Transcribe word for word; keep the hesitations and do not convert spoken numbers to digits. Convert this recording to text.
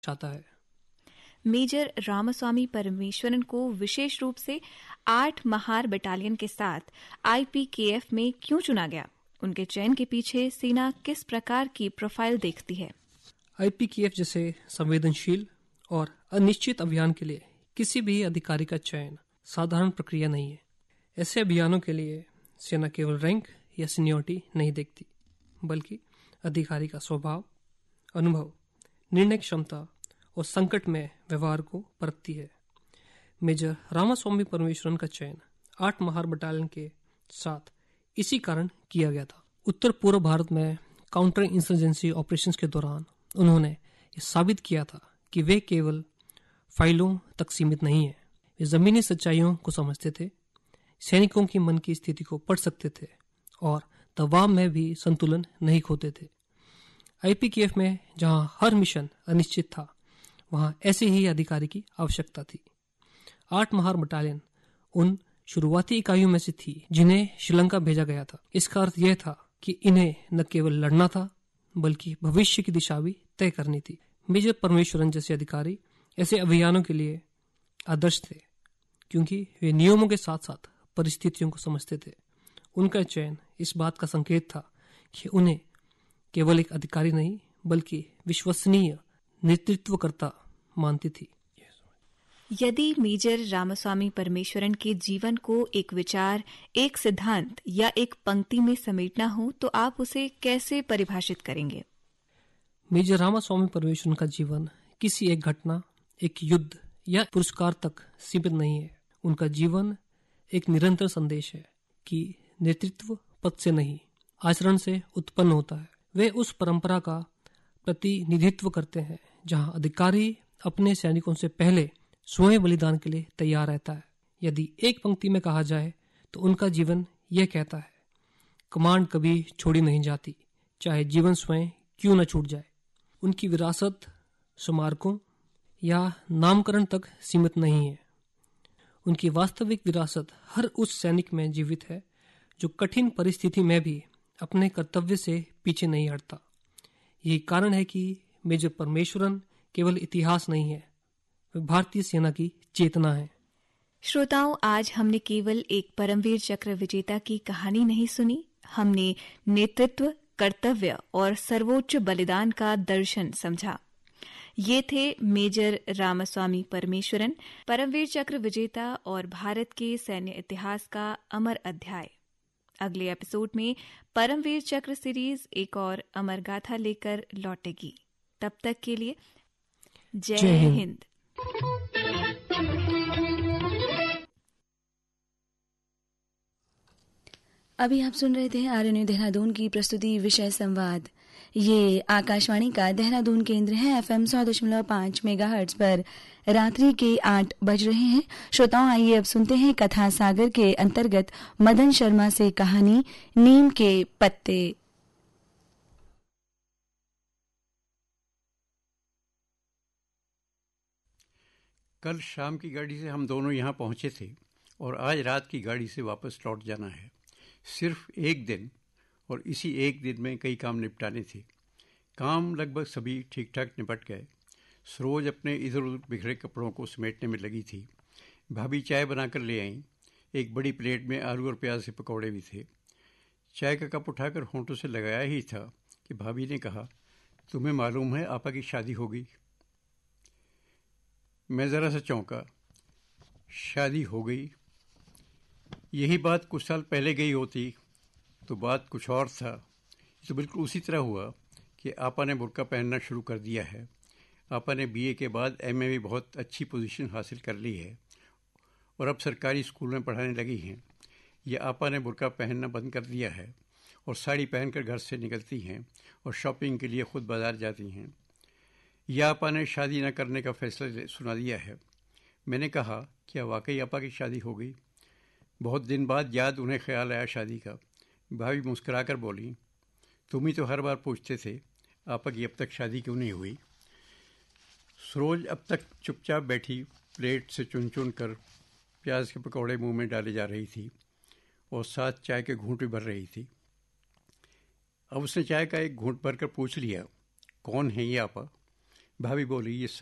चाहता है। मेजर रामास्वामी परमेश्वरन को विशेष रूप से आठ महार बटालियन के साथ आई पी के एफ में क्यों चुना गया? उनके चयन के पीछे सेना किस प्रकार की प्रोफाइल देखती है? आई पी के एफ जैसे संवेदनशील और अनिश्चित अभियान के लिए किसी भी अधिकारी का चयन साधारण प्रक्रिया नहीं है। ऐसे अभियानों के लिए सेना केवल रैंक या सीनियरिटी नहीं देखती, बल्कि अधिकारी का स्वभाव, अनुभव, निर्णय क्षमता और संकट में व्यवहार को परखती है। मेजर रामास्वामी परमेश्वरन का चयन आठ महार बटालियन के साथ इसी कारण किया गया था। उत्तर पूर्व भारत में काउंटर इंसर्जेंसी ऑपरेशंस के दौरान उन्होंने ये साबित किया था कि वे केवल फाइलों तक सीमित नहीं है। वे जमीनी सच्चाइयों को समझते थे, सैनिकों की मन की स्थिति को पढ़ सकते थे और दबाव में भी संतुलन नहीं खोते थे। आई पी के एफ में जहां हर मिशन अनिश्चित था, वहां ऐसे ही अधिकारी की आवश्यकता थी। आठ महार बटालियन उन शुरुआती इकाइयों में से थी जिन्हें श्रीलंका भेजा गया था। इसका अर्थ यह था कि इन्हें न केवल लड़ना था, बल्कि भविष्य की दिशा भी तय करनी थी। मेजर परमेश्वरन जैसे अधिकारी ऐसे अभियानों के लिए आदर्श थे, क्योंकि वे नियमों के साथ साथ परिस्थितियों को समझते थे। उनका चयन इस बात का संकेत था कि उन्हें केवल एक अधिकारी नहीं, बल्कि विश्वसनीय नेतृत्वकर्ता मानती थी। यदि मेजर रामास्वामी परमेश्वरन के जीवन को एक विचार, एक सिद्धांत या एक पंक्ति में समेटना हो, तो आप उसे कैसे परिभाषित करेंगे? मेजर रामास्वामी परमेश्वरन का जीवन किसी एक घटना, एक युद्ध या पुरस्कार तक सीमित नहीं है। उनका जीवन एक निरंतर संदेश है कि नेतृत्व पद से नहीं, आचरण से उत्पन्न होता है। वे उस परंपरा का प्रतिनिधित्व करते हैं जहां अधिकारी अपने सैनिकों से पहले स्वयं बलिदान के लिए तैयार रहता है। यदि एक पंक्ति में कहा जाए तो उनका जीवन यह कहता है, कमांड कभी छोड़ी नहीं जाती, चाहे जीवन स्वयं क्यों न छूट जाए। उनकी विरासत स्मारकों या नामकरण तक सीमित नहीं है। उनकी वास्तविक विरासत हर उस सैनिक में जीवित है जो कठिन परिस्थिति में भी अपने कर्तव्य से पीछे नहीं हटता। यही कारण है कि मेजर परमेश्वरन केवल इतिहास नहीं है, वे भारतीय सेना की चेतना है। श्रोताओं, आज हमने केवल एक परमवीर चक्र विजेता की कहानी नहीं सुनी, हमने नेतृत्व, कर्तव्य और सर्वोच्च बलिदान का दर्शन समझा। ये थे मेजर रामास्वामी परमेश्वरन, परमवीर चक्र विजेता और भारत के सैन्य इतिहास का अमर अध्याय। अगले एपिसोड में परमवीर चक्र सीरीज एक और अमर गाथा लेकर लौटेगी। तब तक के लिए जय, जय हिंद, हिंद। अभी आप सुन रहे थे आरएनयू देहरादून की प्रस्तुति विषय संवाद। ये आकाशवाणी का देहरादून केंद्र है। एफएम सौ दशमलव पाँच मेगाहर्ट्ज पर रात्रि के आठ बज रहे हैं। श्रोताओं, आइए अब सुनते हैं कथा सागर के अंतर्गत मदन शर्मा से कहानी नीम के पत्ते। कल शाम की गाड़ी से हम दोनों यहाँ पहुँचे थे और आज रात की गाड़ी से वापस लौट जाना है। सिर्फ एक दिन, और इसी एक दिन में कई काम निपटाने थे। काम लगभग सभी ठीक ठाक निपट गए। सरोज अपने इधर उधर बिखरे कपड़ों को समेटने में लगी थी। भाभी चाय बनाकर ले आईं। एक बड़ी प्लेट में आलू और प्याज के पकौड़े भी थे। चाय का कप उठाकर होंठों से लगाया ही था कि भाभी ने कहा, तुम्हें मालूम है आपा की शादी हो गई? मैं ज़रा सा चौंका। शादी हो गई? यही बात कुछ साल पहले गई होती तो बात कुछ और था। तो बिल्कुल उसी तरह हुआ कि आपा ने बुर्का पहनना शुरू कर दिया है। आपा ने बीए के बाद एमए में बहुत अच्छी पोजीशन हासिल कर ली है और अब सरकारी स्कूल में पढ़ाने लगी हैं। ये आपा ने बुर्का पहनना बंद कर दिया है और साड़ी पहनकर घर से निकलती हैं और शॉपिंग के लिए खुद बाजार जाती हैं। यह आपा ने शादी न करने का फैसला सुना दिया है। मैंने कहा, क्या वाकई आपा की शादी हो गई? बहुत दिन बाद याद उन्हें ख्याल आया शादी का। भाभी मुस्कुरा कर बोली, तुम ही तो हर बार पूछते थे आपा की अब तक शादी क्यों नहीं हुई। सरोज अब तक चुपचाप बैठी प्लेट से चुन चुन कर प्याज के पकौड़े मुंह में डाले जा रही थी और साथ चाय के घूंट भी भर रही थी। अब उसने चाय का एक घूंट भरकर पूछ लिया, कौन है ये आपा? भाभी बोली, ये